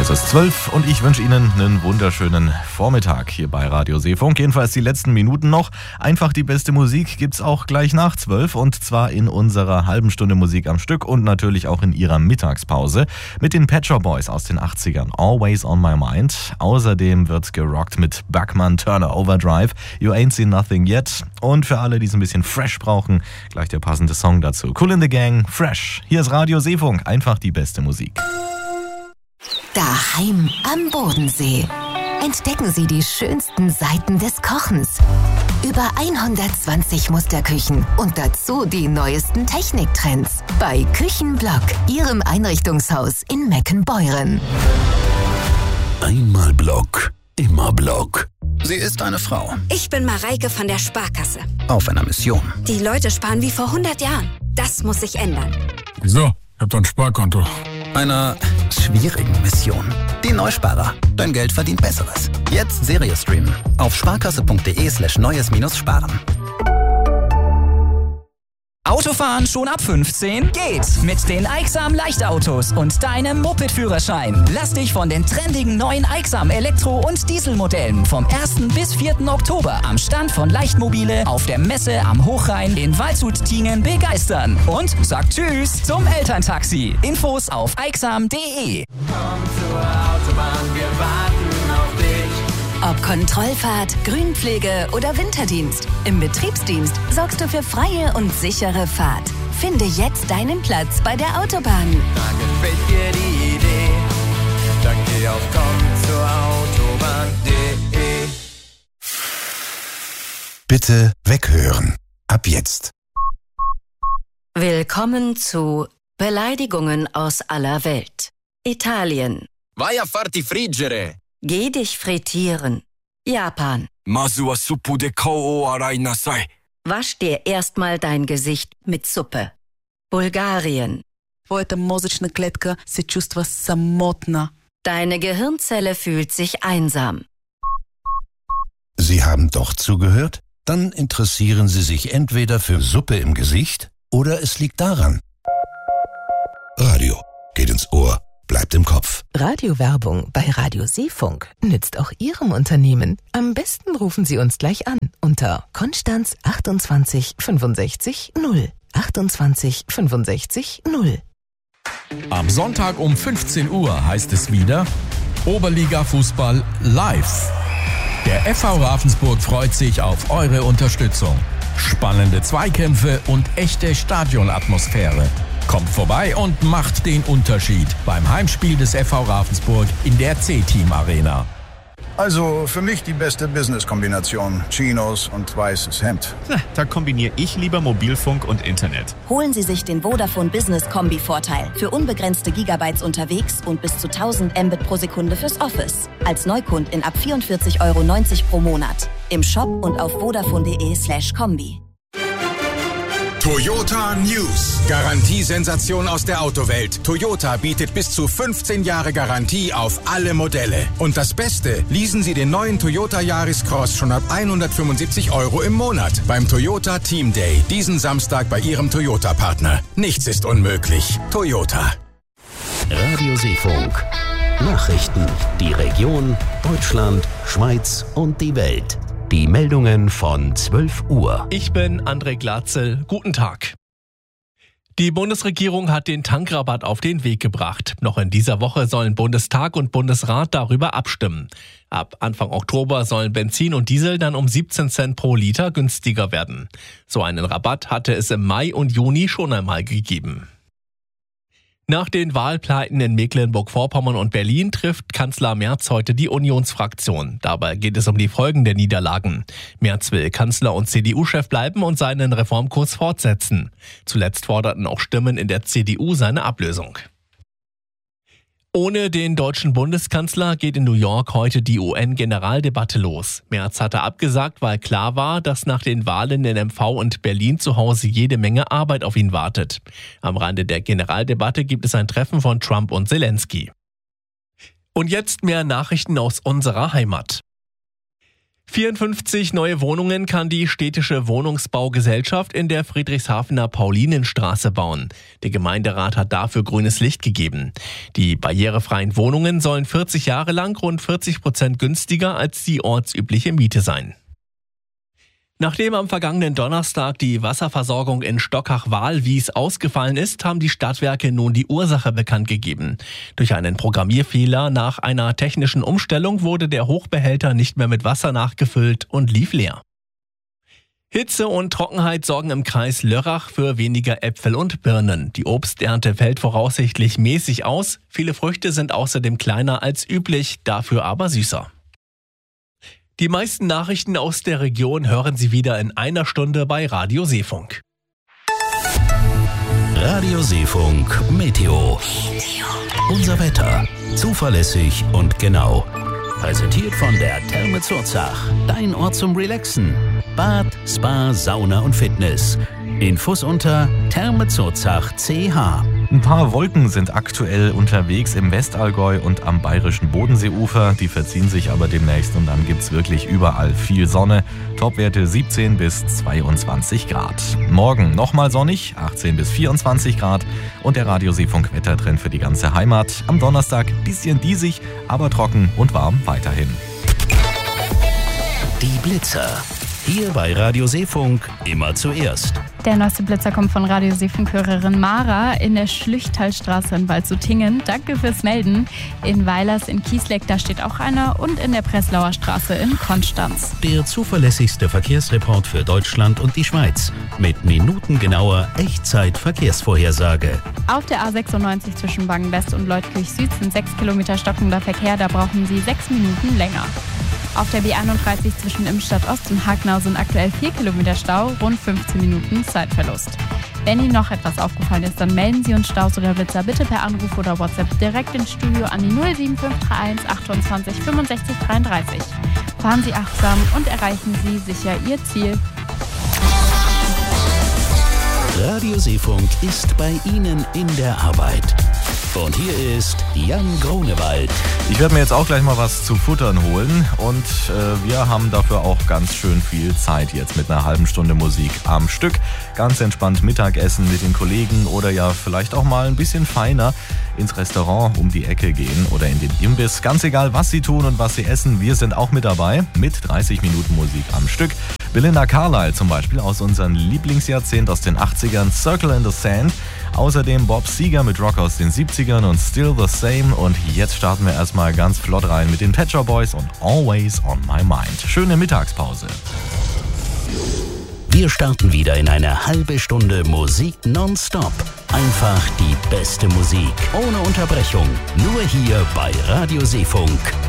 Es ist 12 und ich wünsche Ihnen einen wunderschönen Vormittag hier bei Radio Seefunk. Jedenfalls die letzten Minuten noch. Einfach die beste Musik gibt's auch gleich nach 12 und zwar in unserer halben Stunde Musik am Stück und natürlich auch in Ihrer Mittagspause mit den Pet Shop Boys aus den 80ern. Always on my mind. Außerdem wird gerockt mit Bachman Turner Overdrive. You ain't seen nothing yet. Und für alle, die es ein bisschen fresh brauchen, gleich der passende Song dazu. Kool in the Gang, Fresh. Hier ist Radio Seefunk. Einfach die beste Musik. Daheim am Bodensee. Entdecken Sie die schönsten Seiten des Kochens. Über 120 Musterküchen und dazu die neuesten Techniktrends. Bei Küchenblock, Ihrem Einrichtungshaus in Meckenbeuren. Einmal Block, immer Block. Sie ist eine Frau. Ich bin Mareike von der Sparkasse. Auf einer Mission. Die Leute sparen wie vor 100 Jahren. Das muss sich ändern. Wieso? Ich hab doch ein Sparkonto. Einer schwierigen Mission. Die Neusparer. Dein Geld verdient Besseres. Jetzt Serie streamen. Auf sparkasse.de/neues-sparen. Autofahren schon ab 15? Geht! Mit den Aixam Leichtautos und deinem Moped-Führerschein. Lass dich von den trendigen neuen Aixam Elektro- und Dieselmodellen vom 1. bis 4. Oktober am Stand von Leichtmobile auf der Messe am Hochrhein in Waldshut-Tiengen begeistern. Und sag Tschüss zum Elterntaxi. Infos auf aixam.de. Komm zur Autobahn, wir warten auf dich. Ob Kontrollfahrt, Grünpflege oder Winterdienst, im Betriebsdienst sorgst du für freie und sichere Fahrt. Finde jetzt deinen Platz bei der Autobahn. Da gefällt dir die Idee, dann geh auf kommzurautobahn.de. Bitte weghören. Ab jetzt. Willkommen zu Beleidigungen aus aller Welt. Italien. Vai a farti friggere. Geh dich frittieren. Japan. Masu wa suppu de kou o arai nasai. Wasch dir erstmal dein Gesicht mit Suppe. Bulgarien. Твоята мозъчна клетка се чувства самотна. Deine Gehirnzelle fühlt sich einsam. Sie haben doch zugehört? Dann interessieren Sie sich entweder für Suppe im Gesicht oder es liegt daran. Radio geht ins Ohr, bleibt im Kopf. Radiowerbung bei Radio Seefunk nützt auch Ihrem Unternehmen. Am besten rufen Sie uns gleich an unter Konstanz 28 65 0. 28 65 0. Am Sonntag um 15 Uhr heißt es wieder Oberliga-Fußball live. Der FV Ravensburg freut sich auf eure Unterstützung. Spannende Zweikämpfe und echte Stadionatmosphäre. Kommt vorbei und macht den Unterschied beim Heimspiel des FV Ravensburg in der C-Team Arena. Also für mich die beste Business-Kombination. Chinos und weißes Hemd. Da kombiniere ich lieber Mobilfunk und Internet. Holen Sie sich den Vodafone Business Kombi-Vorteil. Für unbegrenzte Gigabytes unterwegs und bis zu 1000 Mbit pro Sekunde fürs Office. Als Neukundin ab 44,90 € pro Monat. Im Shop und auf vodafone.de/kombi. Toyota News. Garantiesensation aus der Autowelt. Toyota bietet bis zu 15 Jahre Garantie auf alle Modelle. Und das Beste, leasen Sie den neuen Toyota Yaris Cross schon ab 175 € im Monat beim Toyota Team Day. Diesen Samstag bei Ihrem Toyota-Partner. Nichts ist unmöglich. Toyota. Radio Seefunk. Nachrichten. Die Region, Deutschland, Schweiz und die Welt. Die Meldungen von 12 Uhr. Ich bin André Glatzel. Guten Tag. Die Bundesregierung hat den Tankrabatt auf den Weg gebracht. Noch in dieser Woche sollen Bundestag und Bundesrat darüber abstimmen. Ab Anfang Oktober sollen Benzin und Diesel dann um 17 Cent pro Liter günstiger werden. So einen Rabatt hatte es im Mai und Juni schon einmal gegeben. Nach den Wahlpleiten in Mecklenburg-Vorpommern und Berlin trifft Kanzler Merz heute die Unionsfraktion. Dabei geht es um die Folgen der Niederlagen. Merz will Kanzler und CDU-Chef bleiben und seinen Reformkurs fortsetzen. Zuletzt forderten auch Stimmen in der CDU seine Ablösung. Ohne den deutschen Bundeskanzler geht in New York heute die UN-Generaldebatte los. Merz hatte abgesagt, weil klar war, dass nach den Wahlen in MV und Berlin zu Hause jede Menge Arbeit auf ihn wartet. Am Rande der Generaldebatte gibt es ein Treffen von Trump und Zelensky. Und jetzt mehr Nachrichten aus unserer Heimat. 54 neue Wohnungen kann die städtische Wohnungsbaugesellschaft in der Friedrichshafener Paulinenstraße bauen. Der Gemeinderat hat dafür grünes Licht gegeben. Die barrierefreien Wohnungen sollen 40 Jahre lang rund 40% günstiger als die ortsübliche Miete sein. Nachdem am vergangenen Donnerstag die Wasserversorgung in Stockach-Waalwies ausgefallen ist, haben die Stadtwerke nun die Ursache bekannt gegeben. Durch einen Programmierfehler nach einer technischen Umstellung wurde der Hochbehälter nicht mehr mit Wasser nachgefüllt und lief leer. Hitze und Trockenheit sorgen im Kreis Lörrach für weniger Äpfel und Birnen. Die Obsternte fällt voraussichtlich mäßig aus. Viele Früchte sind außerdem kleiner als üblich, dafür aber süßer. Die meisten Nachrichten aus der Region hören Sie wieder in einer Stunde bei Radio Seefunk. Radio Seefunk Meteo. Unser Wetter. Zuverlässig und genau. Präsentiert von der Therme Zurzach. Dein Ort zum Relaxen. Bad, Spa, Sauna und Fitness. Infos unter thermezurzach.ch. Ein paar Wolken sind aktuell unterwegs im Westallgäu und am bayerischen Bodenseeufer. Die verziehen sich aber demnächst und dann gibt's wirklich überall viel Sonne. Topwerte 17 bis 22 Grad. Morgen nochmal sonnig, 18 bis 24 Grad. Und der Radio Seefunk Wettertrend für die ganze Heimat. Am Donnerstag bisschen diesig, aber trocken und warm weiterhin. Die Blitzer. Hier bei Radio Seefunk immer zuerst. Der neueste Blitzer kommt von Radio Seefunk-Hörerin Mara in der Schlüchtalstraße in Waldshutingen. Danke fürs Melden. In Weilers in Kiesleck, da steht auch einer. Und in der Breslauer Straße in Konstanz. Der zuverlässigste Verkehrsreport für Deutschland und die Schweiz. Mit minutengenauer Echtzeit-Verkehrsvorhersage. Auf der A96 zwischen Wangen-West und Leutkirch Süd sind 6 Kilometer stockender Verkehr. Da brauchen Sie 6 Minuten länger. Auf der B31 zwischen Imstadt Ost und Hagnau sind aktuell 4 Kilometer Stau, rund 15 Minuten Zeitverlust. Wenn Ihnen noch etwas aufgefallen ist, dann melden Sie uns Staus oder Blitzer bitte per Anruf oder WhatsApp direkt ins Studio an die 07531 28 65 33. Fahren Sie achtsam und erreichen Sie sicher Ihr Ziel. Radio Seefunk ist bei Ihnen in der Arbeit. Und hier ist Jan Grunewald. Ich werde mir jetzt auch gleich mal was zu futtern holen und wir haben dafür auch ganz schön viel Zeit jetzt mit einer halben Stunde Musik am Stück. Ganz entspannt Mittagessen mit den Kollegen oder ja vielleicht auch mal ein bisschen feiner ins Restaurant um die Ecke gehen oder in den Imbiss. Ganz egal, was Sie tun und was Sie essen, wir sind auch mit dabei mit 30 Minuten Musik am Stück. Belinda Carlisle zum Beispiel aus unserem Lieblingsjahrzehnt aus den 80ern, Circle in the Sand. Außerdem Bob Seger mit Rock aus den 70ern und Still the Same. Und jetzt starten wir erstmal ganz flott rein mit den Pet Shop Boys und Always on My Mind. Schöne Mittagspause. Wir starten wieder in eine halbe Stunde Musik nonstop. Einfach die beste Musik, ohne Unterbrechung. Nur hier bei Radio Seefunk.